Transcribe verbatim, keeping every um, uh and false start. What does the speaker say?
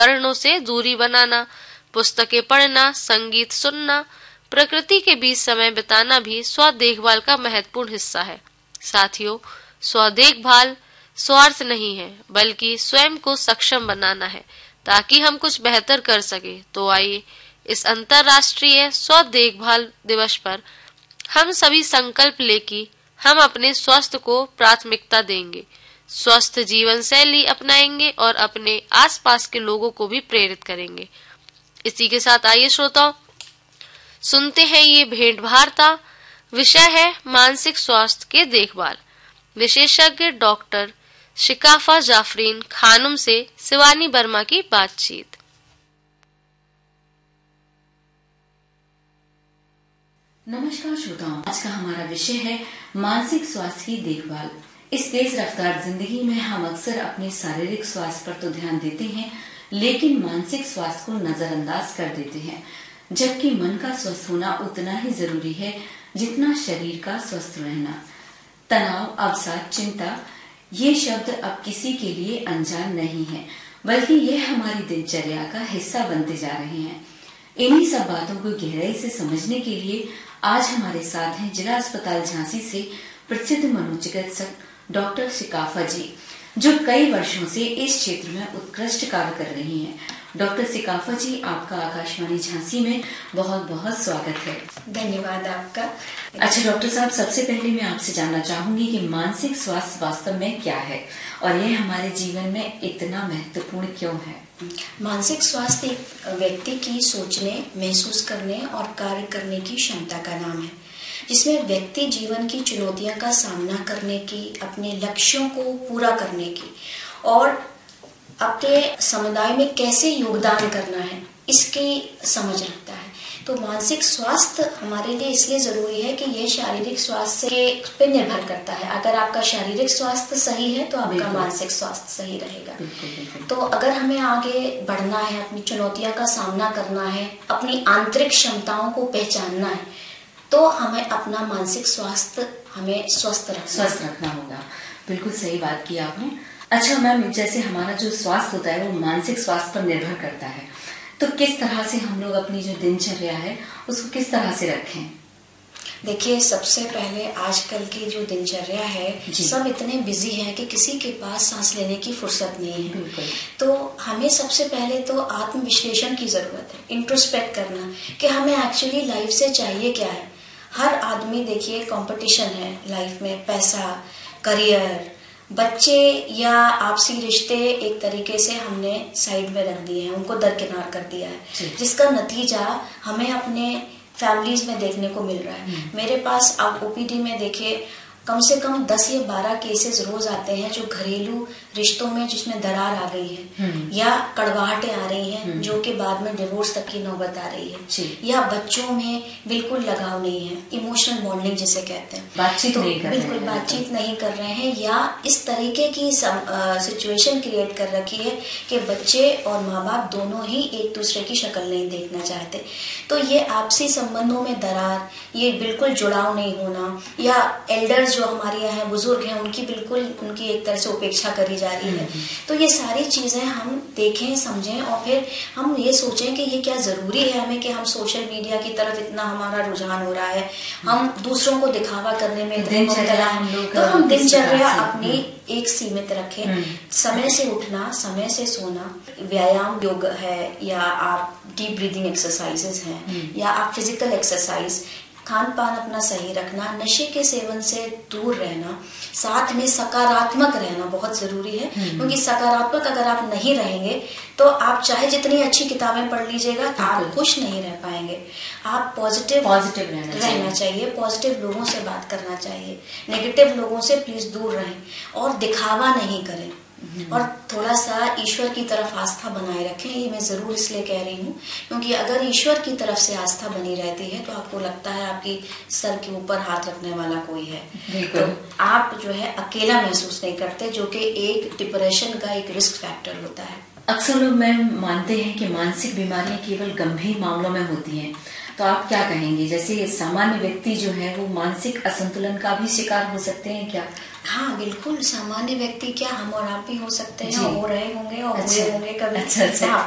उपकरणों से दूरी बनाना, पुस्तकें पढ़ना, संगीत सुनना, प्रकृति के बीच समय बिताना भी स्व देखभाल का महत्वपूर्ण हिस्सा है। साथियों, स्व देखभाल स्वार्थ नहीं है, बल्कि स्वयं को सक्षम बनाना है ताकि हम कुछ बेहतर कर सके। तो आइए इस अंतर्राष्ट्रीय स्व देखभाल दिवस पर हम सभी संकल्प ले कि हम अपने स्वास्थ्य को प्राथमिकता देंगे, स्वस्थ जीवन शैली अपनाएंगे और अपने आसपास के लोगों को भी प्रेरित करेंगे। इसी के साथ आइए श्रोताओं, सुनते हैं ये भेंट वार्ता। विषय है मानसिक स्वास्थ्य के देखभाल। विशेषज्ञ डॉक्टर शिकाफा जाफरीन खानुम से शिवानी वर्मा की बातचीत। नमस्कार श्रोताओं, आज का हमारा विषय है मानसिक स्वास्थ्य की देखभाल। इस तेज रफ्तार जिंदगी में हम अक्सर अपने शारीरिक स्वास्थ्य पर तो ध्यान देते हैं, लेकिन मानसिक स्वास्थ्य को नजरअंदाज कर देते हैं, जबकि मन का स्वस्थ होना उतना ही जरूरी है जितना शरीर का स्वस्थ रहना। तनाव, अवसाद, चिंता ये शब्द अब किसी के लिए अनजान नहीं है, बल्कि ये हमारी दिनचर्या का हिस्सा बनते जा रहे हैं। इन्हीं सब बातों को गहराई से समझने के लिए आज हमारे साथ हैं जिला अस्पताल झांसी से प्रसिद्ध मनोचिकित्सक डॉक्टर शिकाफा जी, जो कई वर्षों से इस क्षेत्र में उत्कृष्ट कार्य कर रही हैं। डॉक्टर शिकाफा जी, आपका आकाशवाणी झांसी में बहुत बहुत स्वागत है। धन्यवाद आपका। अच्छा डॉक्टर साहब, सबसे पहले मैं आपसे जानना चाहूंगी कि मानसिक स्वास्थ्य वास्तव में क्या है और ये हमारे जीवन में इतना महत्वपूर्ण क्यों है? मानसिक स्वास्थ्य एक व्यक्ति की सोचने, महसूस करने और कार्य करने की क्षमता का नाम है, जिसमें व्यक्ति जीवन की चुनौतियों का सामना करने की, अपने लक्ष्यों को पूरा करने की और अपने समुदाय में कैसे योगदान करना है, इसकी समझ रखता है। तो मानसिक स्वास्थ्य हमारे लिए इसलिए जरूरी है कि यह शारीरिक स्वास्थ्य के पे निर्भर करता है। अगर आपका शारीरिक स्वास्थ्य सही है तो आपका मानसिक स्वास्थ्य सही रहेगा। तो अगर हमें आगे बढ़ना है, अपनी चुनौतियों का सामना करना है, अपनी आंतरिक क्षमताओं को पहचानना है, तो हमें अपना मानसिक स्वास्थ्य हमें स्वस्थ रखना स्वस्थ रखना होगा। बिल्कुल सही बात की आपने। अच्छा मैम, जैसे हमारा जो स्वास्थ्य होता है वो मानसिक स्वास्थ्य पर निर्भर करता है, तो किस तरह से हम लोग अपनी जो दिनचर्या है उसको किस तरह से रखें? देखिए, सबसे पहले आजकल की जो दिनचर्या है, सब इतने बिजी हैं कि किसी के पास सांस लेने की फुर्सत नहीं है। तो हमें सबसे पहले तो आत्मविश्लेषण की जरूरत है, इंट्रोस्पेक्ट करना कि हमें एक्चुअली लाइफ से चाहिए क्या है। हर आदमी, देखिए, कंपटीशन है लाइफ में, पैसा, करियर, बच्चे या आपसी रिश्ते एक तरीके से हमने साइड में रख दिए हैं, उनको दरकिनार कर दिया है, जिसका नतीजा हमें अपने फैमिलीज में देखने को मिल रहा है। मेरे पास अब ओपीडी में देखिए कम से कम दस या बारह केसेस रोज आते हैं जो घरेलू रिश्तों में जिसमें दरार आ गई है या कड़वाहटें आ रही हैं, जो कि बाद में डिवोर्स तक की नौबत आ रही है, या बच्चों में बिल्कुल लगाव नहीं है, इमोशनल बॉन्डिंग जिसे कहते हैं, बातचीत तो नहीं कर बिल्कुल रहे बातचीत नहीं कर रहे हैं, या इस तरीके की सिचुएशन क्रिएट कर रखी है कि बच्चे और माँ बाप दोनों ही एक दूसरे की शक्ल नहीं देखना चाहते। तो ये आपसी संबंधों में दरार, ये बिल्कुल जुड़ाव नहीं होना, या एल्डर्स जो हमारे यहाँ बुजुर्ग हैं उनकी बिल्कुल उनकी एक तरह से उपेक्षा करी जा रही है। तो ये सारी चीजें हम देखें, समझें और फिर हम ये सोचें कि ये क्या जरूरी है हमें कि हम सोशल मीडिया की तरफ इतना हमारा रुझान हो रहा है, हम दूसरों को दिखावा करने में इतने मुबतला हैं, तो हम दिनचर्या अपनी एक सीमित रखें। समय से उठना, समय से सोना, व्यायाम, योग है, या आप डीप ब्रीदिंग एक्सरसाइजेस हैं, या आप फिजिकल एक्सरसाइज, खान पान अपना सही रखना, नशे के सेवन से दूर रहना, साथ में सकारात्मक रहना बहुत जरूरी है, क्योंकि सकारात्मक अगर आप नहीं रहेंगे तो आप चाहे जितनी अच्छी किताबें पढ़ लीजिएगा, आप खुश नहीं रह पाएंगे। आप पॉजिटिव पॉजिटिव रहना, रहना चाहिए, पॉजिटिव लोगों से बात करना चाहिए, नेगेटिव लोगों से प्लीज दूर रहें और दिखावा नहीं करें, और थोड़ा सा ईश्वर की तरफ आस्था बनाए रखें। ये मैं जरूर इसलिए कह रही हूँ क्योंकि अगर ईश्वर की तरफ से आस्था बनी रहती है तो आपको लगता है आपकी सर के ऊपर हाथ रखने वाला कोई है, तो आप जो है अकेला महसूस नहीं करते, जो कि एक डिप्रेशन का एक रिस्क फैक्टर होता है। अक्सर लोग मैम मानते हैं कि मानसिक बीमारियां केवल गंभीर मामलों में होती हैं, तो आप क्या कहेंगे? जैसे सामान्य व्यक्ति जो है वो मानसिक असंतुलन का भी शिकार हो सकते हैं क्या? हाँ बिल्कुल, सामान्य व्यक्ति क्या, हम और आप भी हो सकते हैं, हो रहे होंगे और अच्छा, हुए होंगे कभी। अच्छा, अच्छा।